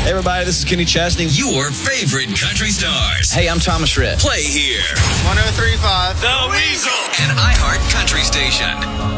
Hey, everybody, this is Kenny Chesney. Your favorite country stars. Hey, I'm Thomas Rhett. Play here. 103.5 The Weasel. An iHeart country station.